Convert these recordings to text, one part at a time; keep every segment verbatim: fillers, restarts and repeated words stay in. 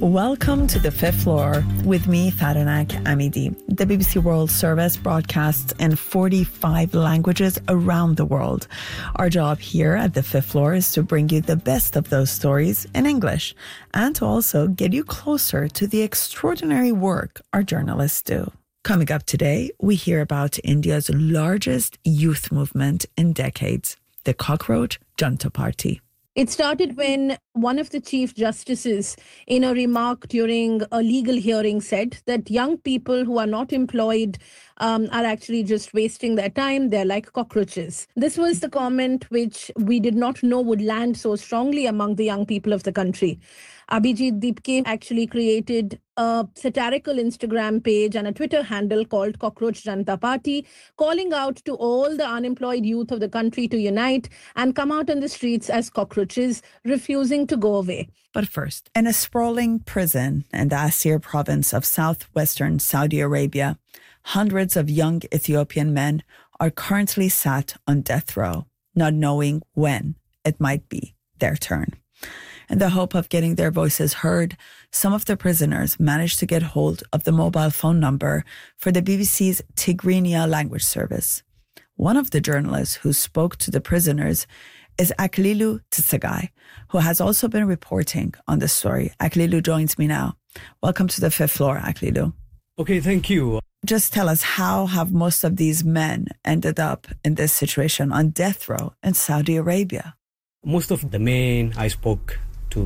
Welcome to The Fifth Floor with me, Fadanak Amidi. The B B C World Service broadcasts in forty-five languages around the world. Our job here at The Fifth Floor is to bring you the best of those stories in English and to also get you closer to the extraordinary work our journalists do. Coming up today, we hear about India's largest youth movement in decades, the Cockroach Junta Party. It started when one of the chief justices, in a remark during a legal hearing, said that young people who are not employed um, are actually just wasting their time. They're like cockroaches. This was the comment which we did not know would land so strongly among the young people of the country. Abhijit Deepke actually created a satirical Instagram page and a Twitter handle called Cockroach Junta Party, calling out to all the unemployed youth of the country to unite and come out on the streets as cockroaches, refusing to go away. But first, in a sprawling prison in the Asir province of southwestern Saudi Arabia, hundreds of young Ethiopian men are currently sat on death row, not knowing when it might be their turn. In the hope of getting their voices heard, some of the prisoners managed to get hold of the mobile phone number for the B B C's Tigrinya language service. One of the journalists who spoke to the prisoners is Aklilu Tsagai, who has also been reporting on the story. Aklilu joins me now. Welcome to The Fifth Floor, Aklilu. Okay, thank you. Just tell us, how have most of these men ended up in this situation on death row in Saudi Arabia? Most of the men I spoke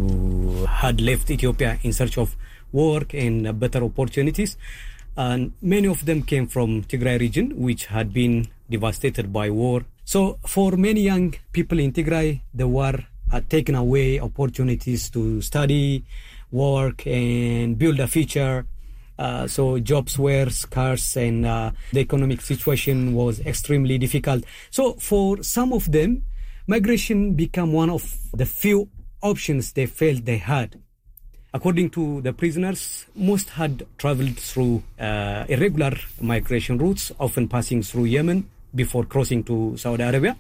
to had left Ethiopia in search of work and better opportunities. And many of them came from Tigray region, which had been devastated by war. So for many young people in Tigray, the war had taken away opportunities to study, work, and build a future. Uh, so jobs were scarce and uh, the economic situation was extremely difficult. So for some of them, migration became one of the few options they felt they had. According to the prisoners, most had traveled through uh, irregular migration routes, often passing through Yemen before crossing to Saudi Arabia.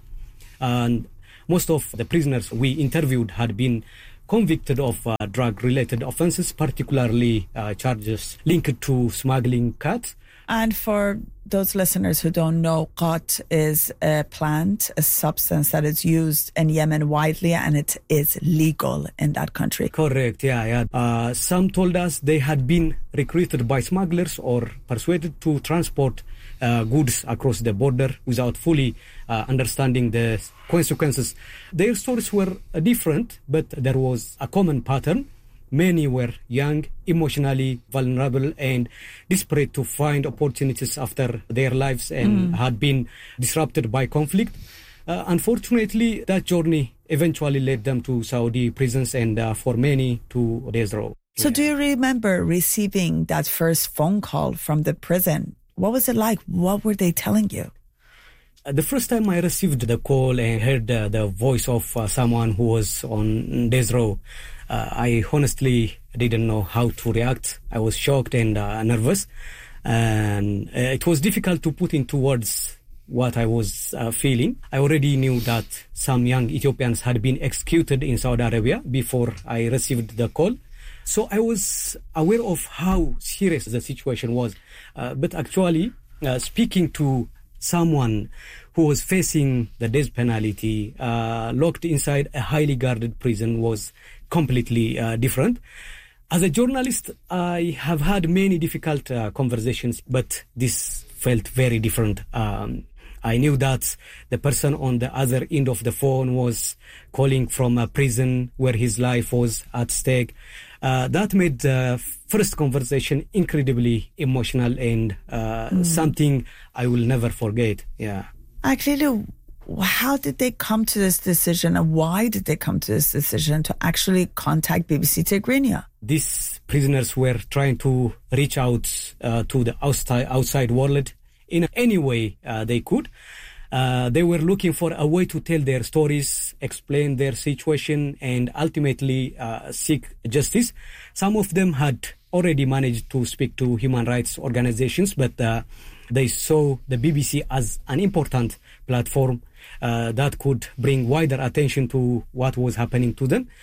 And most of the prisoners we interviewed had been convicted of uh, drug-related offenses, particularly uh, charges linked to smuggling khat. And for those listeners who don't know, khat is a plant, a substance that is used in Yemen widely, and it is legal in that country. Correct, yeah, yeah. Uh, some told us they had been recruited by smugglers or persuaded to transport uh, goods across the border without fully uh, understanding the consequences. Their stories were uh, different, but there was a common pattern. Many were young, emotionally vulnerable, and desperate to find opportunities after their lives and mm. had been disrupted by conflict. Uh, unfortunately, that journey eventually led them to Saudi prisons and uh, for many to death row. So yeah. Do you remember receiving that first phone call from the prison? What was it like? What were they telling you? Uh, the first time I received the call and heard uh, the voice of uh, someone who was on death row, Uh, I honestly didn't know how to react. I was shocked and uh, nervous, and uh, it was difficult to put into words what I was uh, feeling. I already knew that some young Ethiopians had been executed in Saudi Arabia before I received the call. So I was aware of how serious the situation was. Uh, but actually, uh, speaking to someone who was facing the death penalty, uh, locked inside a highly guarded prison, was completely uh, different. As a journalist, I have had many difficult uh, conversations, but this felt very different. Um, I knew that the person on the other end of the phone was calling from a prison where his life was at stake. Uh, that made the first conversation incredibly emotional and uh, mm. something I will never forget. Yeah. Actually, how did they come to this decision, and why did they come to this decision to actually contact B B C Tigrinya? These prisoners were trying to reach out uh, to the outside, outside world in any way uh, they could. Uh, they were looking for a way to tell their stories, explain their situation, and ultimately uh, seek justice. Some of them had already managed to speak to human rights organizations, but uh, they saw the B B C as an important platform uh, that could bring wider attention to what was happening to them.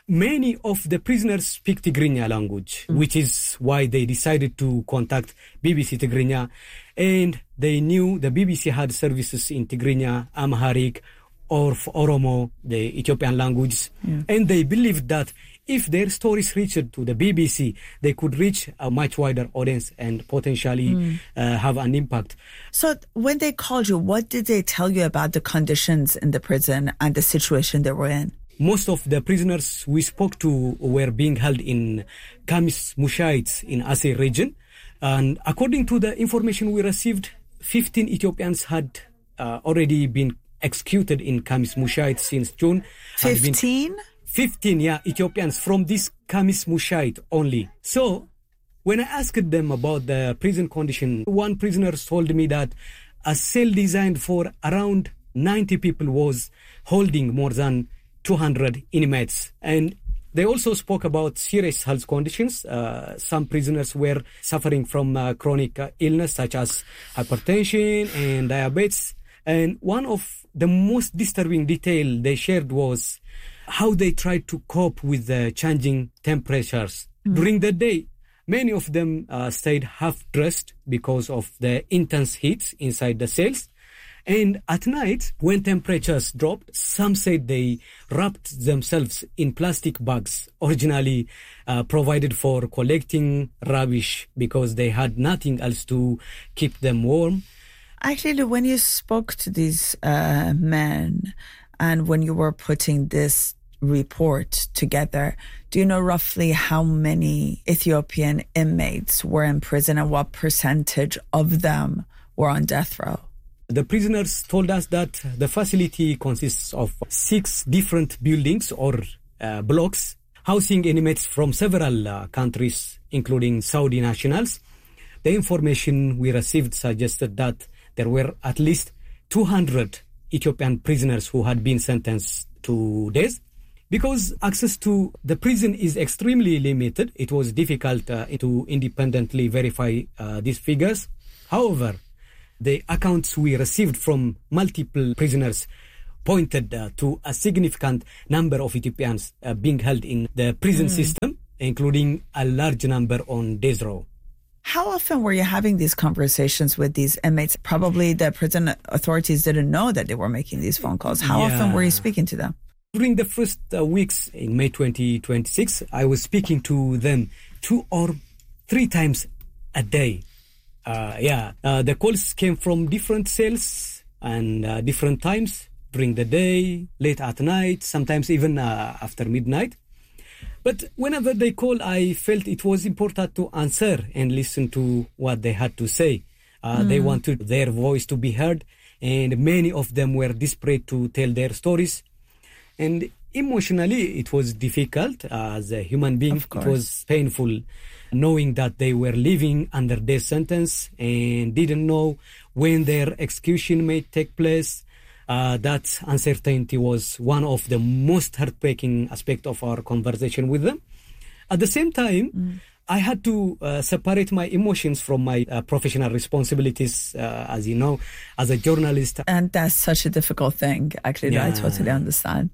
many of the prisoners speak Tigrinya language, mm. which is why they decided to contact B B C Tigrinya. And they knew the B B C had services in Tigrinya, Amharic, or Oromo, the Ethiopian language. Yeah. And they believed that if their stories reached to the B B C, they could reach a much wider audience and potentially mm. uh, have an impact. So when they called you, what did they tell you about the conditions in the prison and the situation they were in? Most of the prisoners we spoke to were being held in Kamis Mushait in Aceh region. And according to the information we received, fifteen Ethiopians had uh, already been executed in Kamis Mushait since June. fifteen? fifteen, yeah, Ethiopians from this Kamis Mushait only. So when I asked them about the prison condition, one prisoner told me that a cell designed for around ninety people was holding more than two hundred inmates. And they also spoke about serious health conditions. Uh, some prisoners were suffering from uh, chronic uh, illness such as hypertension and diabetes. And one of the most disturbing detail they shared was how they tried to cope with the changing temperatures. Mm-hmm. During the day, many of them uh, stayed half-dressed because of the intense heat inside the cells. And at night, when temperatures dropped, some said they wrapped themselves in plastic bags, originally uh, provided for collecting rubbish because they had nothing else to keep them warm. Actually, when you spoke to these uh, men and when you were putting this report together, do you know roughly how many Ethiopian inmates were in prison and what percentage of them were on death row? The prisoners told us that the facility consists of six different buildings or uh, blocks, housing inmates from several uh, countries, including Saudi nationals. The information we received suggested that there were at least two hundred Ethiopian prisoners who had been sentenced to death. Because access to the prison is extremely limited, it was difficult uh, to independently verify uh, these figures. However, the accounts we received from multiple prisoners pointed uh, to a significant number of Ethiopians uh, being held in the prison mm. system, including a large number on death row. How often were you having these conversations with these inmates? Probably the prison authorities didn't know that they were making these phone calls. How yeah. often were you speaking to them? During the first uh, weeks in May twenty twenty-six, I was speaking to them two or three times a day. Uh, yeah, uh, the calls came from different cells and uh, different times during the day, late at night, sometimes even uh, after midnight. But whenever they called, I felt it was important to answer and listen to what they had to say. Uh, mm. They wanted their voice to be heard, and many of them were desperate to tell their stories. And emotionally, it was difficult. Uh, as a human being, it was painful knowing that they were living under death sentence and didn't know when their execution may take place. Uh, that uncertainty was one of the most heartbreaking aspects of our conversation with them. At the same time, mm. I had to uh, separate my emotions from my uh, professional responsibilities, uh, as you know, as a journalist. And that's such a difficult thing, actually, yeah. that I totally understand.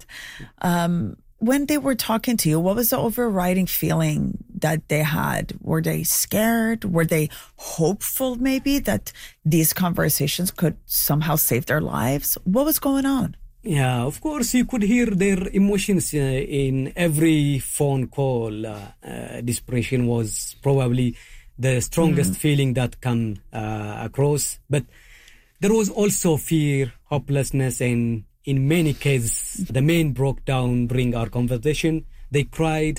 Um, when they were talking to you, what was the overriding feeling that they had? Were they scared? Were they hopeful, maybe, that these conversations could somehow save their lives? What was going on? Yeah, of course, you could hear their emotions uh, in every phone call. Uh, uh, desperation was probably the strongest mm. feeling that came uh, across. But there was also fear, hopelessness, and in many cases, the men broke down during our conversation. They cried,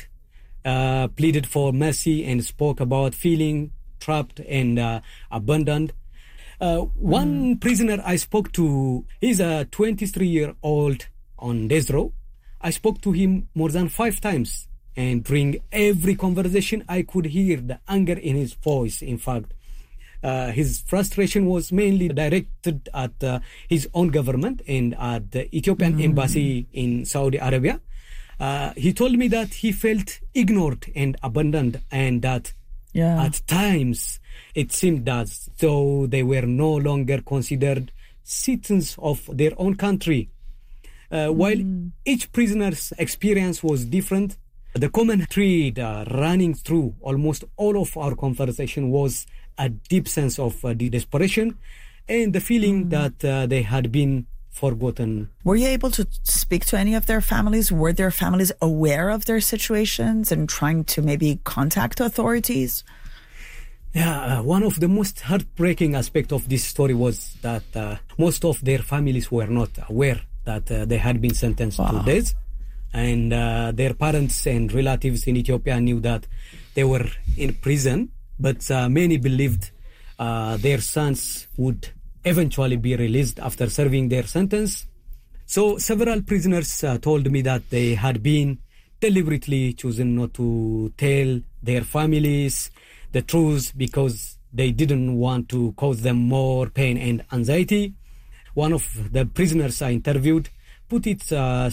uh, pleaded for mercy, and spoke about feeling trapped and uh, abandoned. Uh, one mm. prisoner I spoke to, he's a twenty-three-year-old on death row. I spoke to him more than five times. And during every conversation, I could hear the anger in his voice, in fact. Uh, his frustration was mainly directed at uh, his own government and at the Ethiopian mm. embassy in Saudi Arabia. Uh, he told me that he felt ignored and abandoned, and that yeah. at times it seemed as though they were no longer considered citizens of their own country. Uh, mm. While each prisoner's experience was different, The common thread uh, running through almost all of our conversation was a deep sense of uh, desperation and the feeling mm. that uh, they had been forgotten. Were you able to speak to any of their families? Were their families aware of their situations and trying to maybe contact authorities? Yeah, uh, one of the most heartbreaking aspects of this story was that uh, most of their families were not aware that uh, they had been sentenced wow. to death. And uh, their parents and relatives in Ethiopia knew that they were in prison, but uh, many believed uh, their sons would eventually be released after serving their sentence. So several prisoners uh, told me that they had been deliberately chosen not to tell their families the truth because they didn't want to cause them more pain and anxiety. One of the prisoners I interviewed put it uh,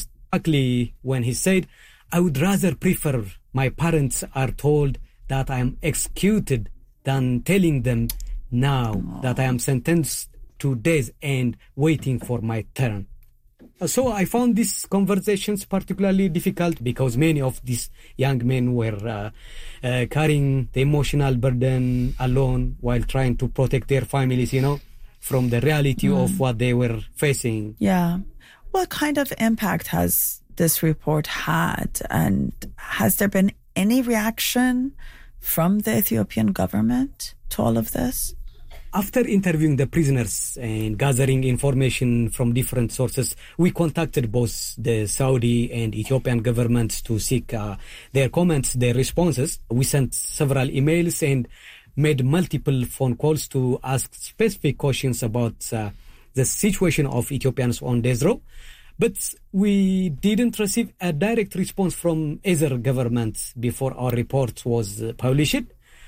when he said, I would rather prefer my parents are told that I am executed than telling them now Aww. that I am sentenced to death and waiting for my turn. So I found these conversations particularly difficult because many of these young men were uh, uh, carrying the emotional burden alone while trying to protect their families, you know, from the reality mm. of what they were facing. Yeah. What kind of impact has this report had? And has there been any reaction from the Ethiopian government to all of this? After interviewing the prisoners and gathering information from different sources, we contacted both the Saudi and Ethiopian governments to seek uh, their comments, their responses. We sent several emails and made multiple phone calls to ask specific questions about uh, the situation of Ethiopians on death row. But we didn't receive a direct response from either government before our report was published.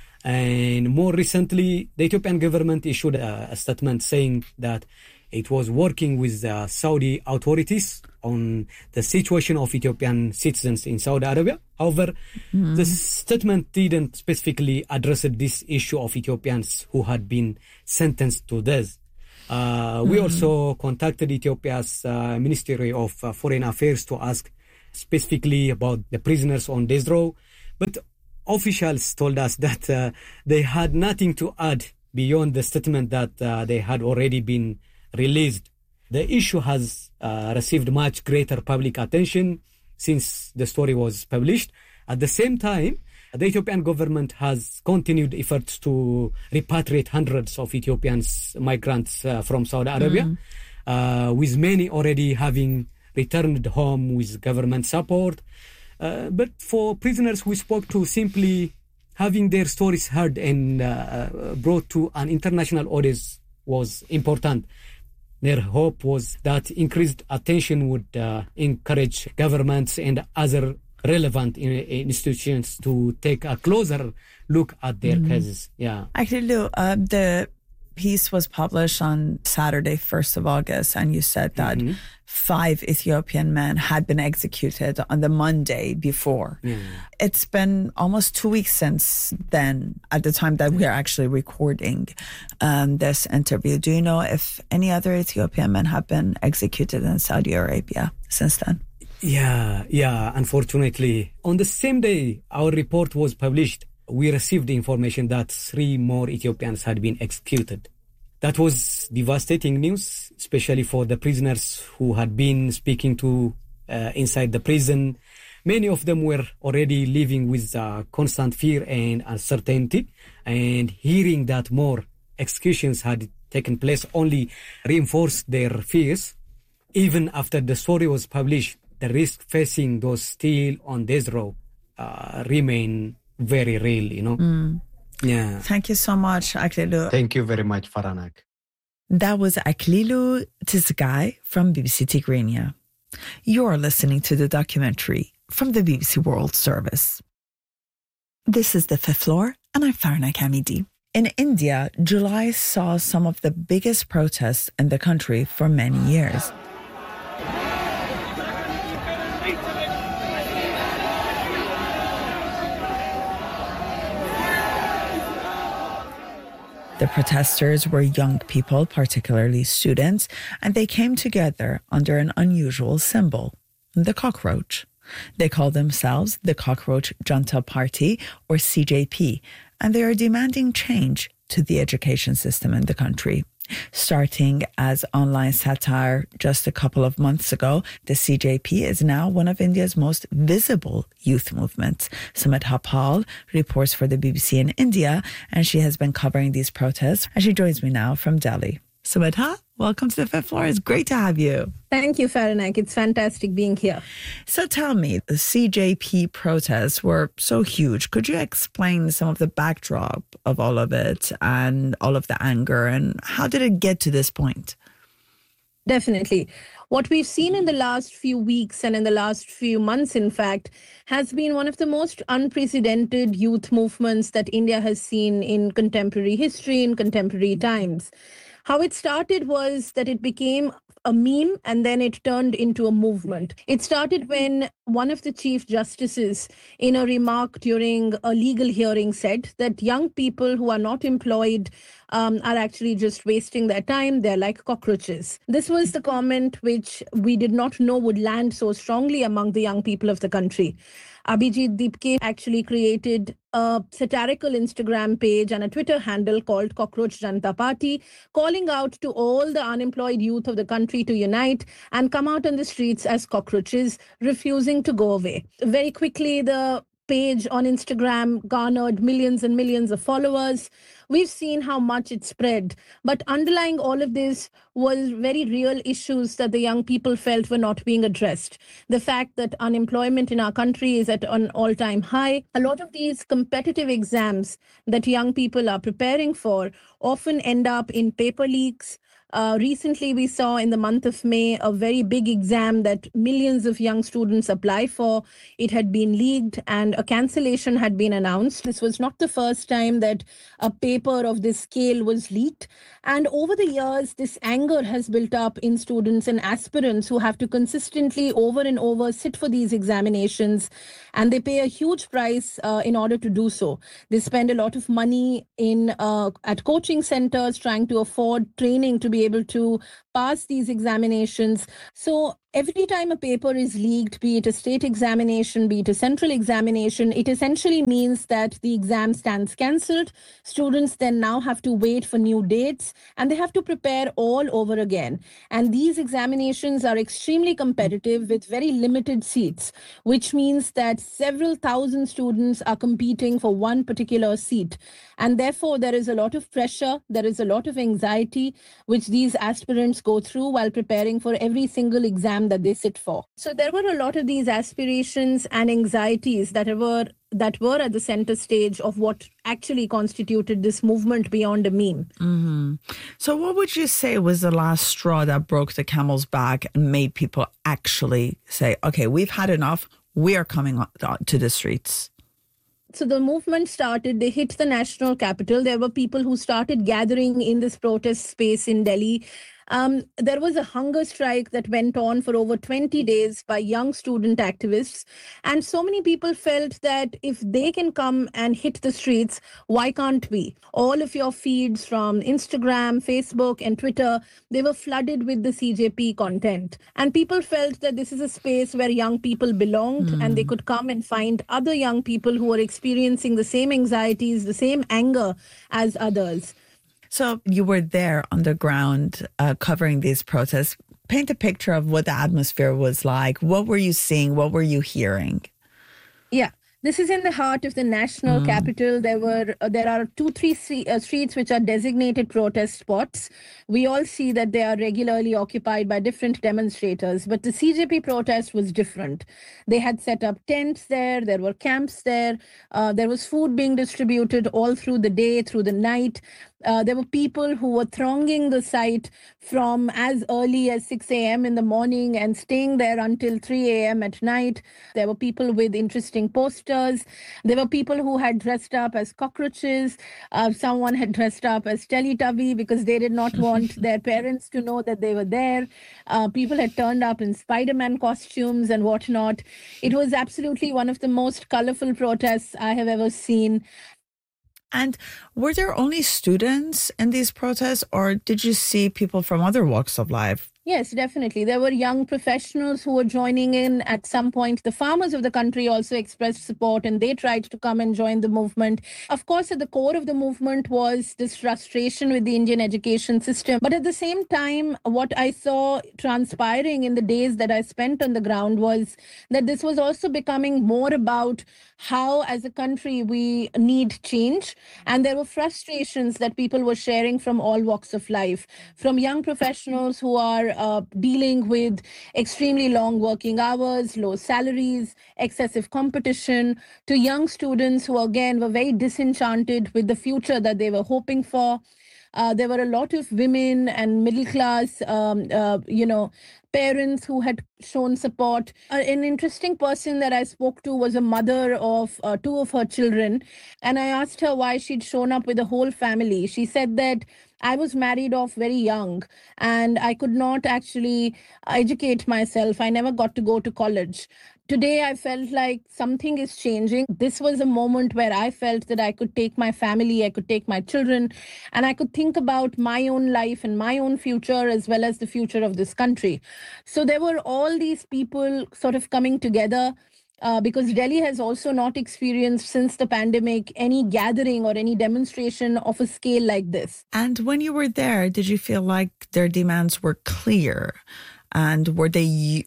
And more recently, the Ethiopian government issued a, a statement saying that it was working with the Saudi authorities on the situation of Ethiopian citizens in Saudi Arabia. However, mm. the statement didn't specifically address this issue of Ethiopians who had been sentenced to death. Uh, mm. We also contacted Ethiopia's uh, Ministry of uh, Foreign Affairs to ask specifically about the prisoners on death row. But officials told us that uh, they had nothing to add beyond the statement that uh, they had already been released. The issue has uh, received much greater public attention since the story was published. At the same time, the Ethiopian government has continued efforts to repatriate hundreds of Ethiopians migrants uh, from Saudi Arabia, mm. uh, with many already having returned home with government support. Uh, but for prisoners we spoke to, simply having their stories heard and uh, brought to an international audience was important. Their hope was that increased attention would uh, encourage governments and other relevant in, institutions to take a closer look at their mm. cases. Yeah. Actually, Lou, uh, the piece was published on Saturday, first of August, and you said that mm-hmm. five Ethiopian men had been executed on the Monday before. Yeah. It's been almost two weeks since then, at the time that we're actually recording um, this interview. Do you know if any other Ethiopian men have been executed in Saudi Arabia since then? Yeah, yeah, unfortunately. On the same day our report was published, we received the information that three more Ethiopians had been executed. That was devastating news, especially for the prisoners who had been speaking to uh, inside the prison. Many of them were already living with uh, constant fear and uncertainty, and hearing that more executions had taken place only reinforced their fears. Even after the story was published, the risk facing those still on death row uh, remain very real, you know. Mm. Yeah. Thank you so much, Aklilu. Thank you very much, Faranak. That was Aklilu Tsgai from B B C Tigrinya. You're listening to the documentary from the B B C World Service. This is The Fifth Floor, and I'm Faranak Hamidi. In India, July saw some of the biggest protests in the country for many years. The protesters were young people, particularly students, and they came together under an unusual symbol, the cockroach. They call themselves the Cockroach Junta Party, or C J P, and they are demanding change to the education system in the country. Starting as online satire just a couple of months ago, the C J P is now one of India's most visible youth movements. Sumedha Pal reports for the B B C in India, and she has been covering these protests, and she joins me now from Delhi. Sumedha, welcome to the fifth floor. It's great to have you. Thank you, Faranak. It's fantastic being here. So tell me, the C J P protests were so huge. Could you explain some of the backdrop of all of it and all of the anger, and how did it get to this point? Definitely. What we've seen in the last few weeks and in the last few months, in fact, has been one of the most unprecedented youth movements that India has seen in contemporary history, in contemporary times. How it started was that it became a meme and then it turned into a movement. It started when one of the chief justices, in a remark during a legal hearing, said that young people who are not employed um, are actually just wasting their time. They're like cockroaches. This was the comment which we did not know would land so strongly among the young people of the country. Abhijit Dipke actually created a satirical Instagram page and a Twitter handle called Cockroach Junta Party, calling out to all the unemployed youth of the country to unite and come out on the streets as cockroaches, refusing to go away. Very quickly, the page on Instagram garnered millions and millions of followers. We've seen how much it spread. But underlying all of this was very real issues that the young people felt were not being addressed. The fact that unemployment in our country is at an all-time high. A lot of these competitive exams that young people are preparing for often end up in paper leaks. Uh, recently, we saw in the month of May a very big exam that millions of young students apply for. It had been leaked and a cancellation had been announced. This was not the first time that a paper of this scale was leaked. And over the years, this anger has built up in students and aspirants who have to consistently over and over sit for these examinations. And they pay a huge price uh, in order to do so. They spend a lot of money in uh, at coaching centers trying to afford training to be able to pass these examinations. So every time a paper is leaked, be it a state examination, be it a central examination, it essentially means that the exam stands cancelled. Students then now have to wait for new dates and they have to prepare all over again. And these examinations are extremely competitive with very limited seats, which means that several thousand students are competing for one particular seat. And therefore, there is a lot of pressure, there is a lot of anxiety, which these aspirants go through while preparing for every single exam that they sit for. So there were a lot of these aspirations and anxieties that were that were at the center stage of what actually constituted this movement beyond a meme. Mm-hmm. So what would you say was the last straw that broke the camel's back and made people actually say, okay, we've had enough, we are coming to the streets? So the movement started, they hit the national capital. There were people who started gathering in this protest space in Delhi. Um, there was a hunger strike that went on for over twenty days by young student activists. And so many people felt that if they can come and hit the streets, why can't we? All of your feeds from Instagram, Facebook, and Twitter, they were flooded with the C J P content. And people felt that this is a space where young people belonged mm. and they could come and find other young people who are experiencing the same anxieties, the same anger as others. So you were there on the ground uh, covering these protests. Paint a picture of what the atmosphere was like. What were you seeing? What were you hearing? Yeah. This is in the heart of the national mm. capital. There were uh, there are two, three st- uh, streets which are designated protest spots. We all see that they are regularly occupied by different demonstrators. But the C J P protest was different. They had set up tents there. There were camps there. Uh, there was food being distributed all through the day, through the night. Uh, there were people who were thronging the site from as early as six a.m. in the morning and staying there until three a.m. at night. There were people with interesting posters. There were people who had dressed up as cockroaches. Uh, someone had dressed up as Teletubby because they did not want their parents to know that they were there. Uh, people had turned up in Spider-Man costumes and whatnot. It was absolutely one of the most colorful protests I have ever seen. And were there only students in these protests, or did you see people from other walks of life? Yes, definitely. There were young professionals who were joining in at some point. The farmers of the country also expressed support and they tried to come and join the movement. Of course, at the core of the movement was this frustration with the Indian education system. But at the same time, what I saw transpiring in the days that I spent on the ground was that this was also becoming more about how, as a country, we need change. And there were frustrations that people were sharing from all walks of life, from young professionals who are uh, dealing with extremely long working hours, low salaries, excessive competition, to young students who, again, were very disenchanted with the future that they were hoping for. Uh, there were a lot of women and middle class, um, uh, you know, parents who had shown support. Uh, an interesting person that I spoke to was a mother of uh, two of her children. And I asked her why she'd shown up with a whole family. She said that I was married off very young and I could not actually educate myself. I never got to go to college. Today, I felt like something is changing. This was a moment where I felt that I could take my family, I could take my children, and I could think about my own life and my own future as well as the future of this country. So there were all these people sort of coming together. Uh, because Delhi has also not experienced since the pandemic any gathering or any demonstration of a scale like this. And when you were there, did you feel like their demands were clear? And were they u-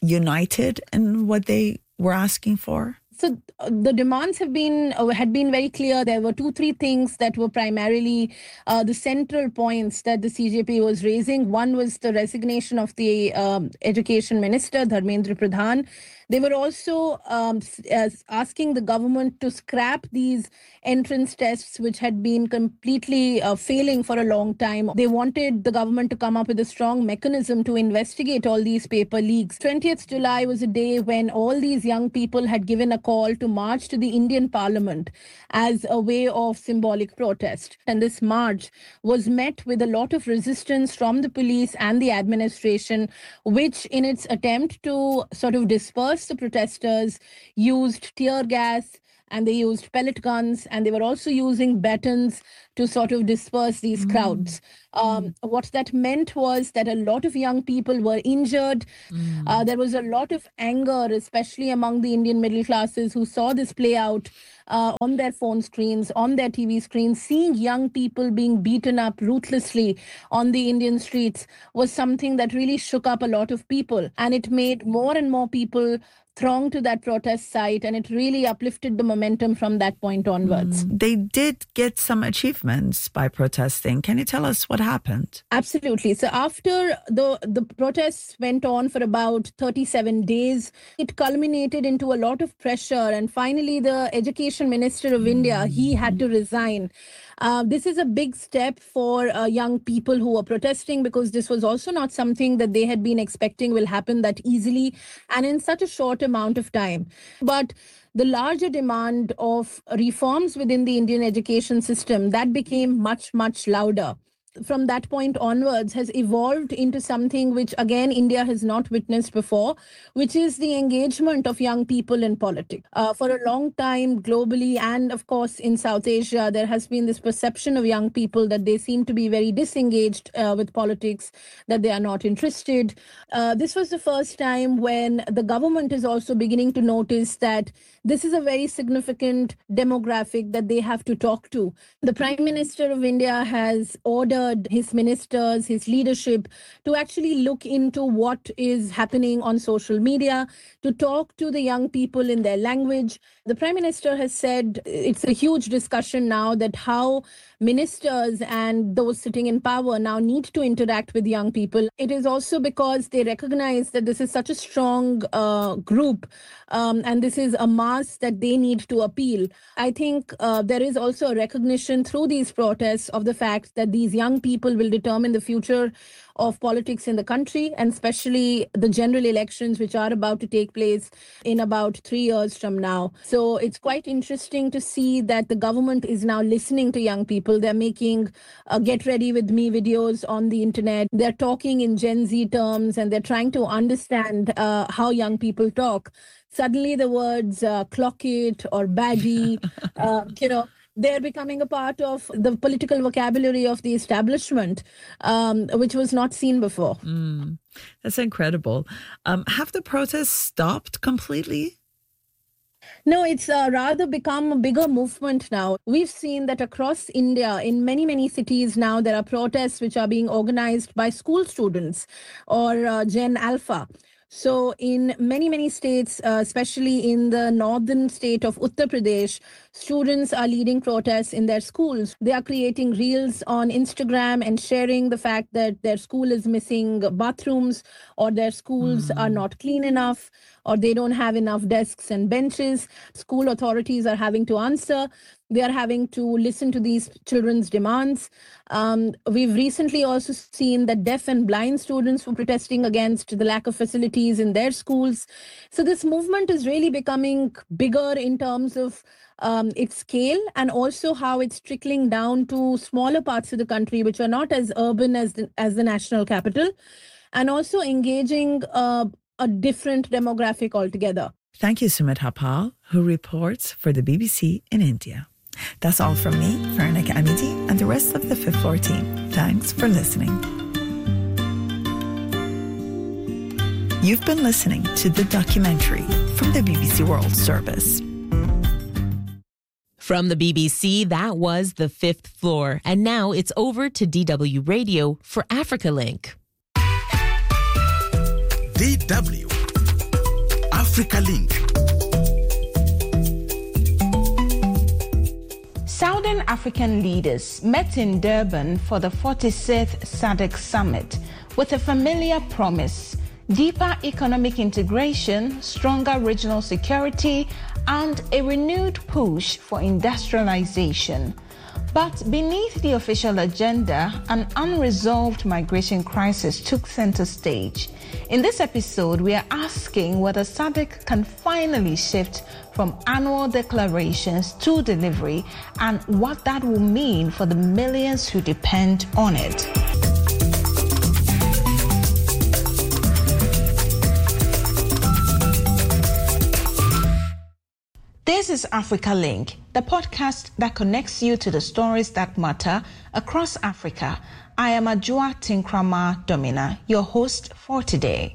united in what they were asking for? So uh, the demands have been uh, had been very clear. There were two, three things that were primarily uh, the central points that the C J P was raising. One was the resignation of the um, education minister, Dharmendra Pradhan. They were also um, as asking the government to scrap these entrance tests, which had been completely uh, failing for a long time. They wanted the government to come up with a strong mechanism to investigate all these paper leaks. twentieth July was a day when all these young people had given a call to march to the Indian Parliament as a way of symbolic protest. And this march was met with a lot of resistance from the police and the administration, which in its attempt to sort of disperse the protesters used tear gas and they used pellet guns and they were also using batons to sort of disperse these mm. crowds. Um, mm. What that meant was that a lot of young people were injured. Mm. Uh, there was a lot of anger, especially among the Indian middle classes who saw this play out uh, on their phone screens, on their T V screens. Seeing young people being beaten up ruthlessly on the Indian streets was something that really shook up a lot of people. And it made more and more people throng to that protest site, and it really uplifted the momentum from that point onwards. Mm. They did get some achievements by protesting. Can you tell us what happened? Absolutely. So after the, the protests went on for about thirty-seven days, it culminated into a lot of pressure. And finally, the Education Minister of mm. India, he had to resign. Uh, this is a big step for uh, young people who are protesting, because this was also not something that they had been expecting will happen that easily and in such a short amount of time. But the larger demand of reforms within the Indian education system, that became much, much louder. From that point onwards has evolved into something which, again, India has not witnessed before, which is the engagement of young people in politics. Uh, for a long time, globally, and of course in South Asia, there has been this perception of young people that they seem to be very disengaged uh, with politics, that they are not interested. Uh, this was the first time when the government is also beginning to notice that this is a very significant demographic that they have to talk to. The Prime Minister of India has ordered his ministers, his leadership, to actually look into what is happening on social media, to talk to the young people in their language. The Prime Minister has said it's a huge discussion now that how ministers and those sitting in power now need to interact with young people. It is also because they recognize that this is such a strong uh, group um, and this is a mass that they need to appeal. I think uh, there is also a recognition through these protests of the fact that these young people will determine the future of politics in the country, and especially the general elections, which are about to take place in about three years from now. So it's quite interesting to see that the government is now listening to young people. They're making uh, get ready with me videos on the internet. They're talking in Gen Z terms, and they're trying to understand uh, how young people talk. Suddenly the words uh, clock it or baddie, uh, you know, they're becoming a part of the political vocabulary of the establishment, um, which was not seen before. Mm, that's incredible. Um, have the protests stopped completely? No, it's uh, rather become a bigger movement now. We've seen that across India, in many, many cities now, there are protests which are being organized by school students or uh, Gen Alpha. So in many, many states, uh, especially in the northern state of Uttar Pradesh, students are leading protests in their schools. They are creating reels on Instagram and sharing the fact that their school is missing bathrooms, or their schools mm. are not clean enough, or they don't have enough desks and benches. School authorities are having to answer. They are having to listen to these children's demands. Um, we've recently also seen that deaf and blind students were protesting against the lack of facilities in their schools. So this movement is really becoming bigger in terms of um, its scale, and also how it's trickling down to smaller parts of the country, which are not as urban as the, as the national capital, and also engaging uh, a different demographic altogether. Thank you, Sumit Hapal, who reports for the B B C in India. That's all from me, Farnak Amity, and the rest of the Fifth Floor team. Thanks for listening. You've been listening to The Documentary from the B B C World Service. From the B B C, that was The Fifth Floor. And now it's over to D W Radio for Africa Link. D W Africa Link. Southern African leaders met in Durban for the forty-sixth S A D C Summit with a familiar promise: deeper economic integration, stronger regional security, and a renewed push for industrialization. But beneath the official agenda, an unresolved migration crisis took center stage. In this episode, we are asking whether S A D C can finally shift from annual declarations to delivery, and what that will mean for the millions who depend on it. This is Africa Link, the podcast that connects you to the stories that matter across Africa. I am Ajua Tinkrama Domina, your host for today.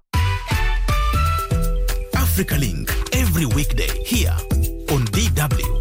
Africa Link, every weekday here on D W.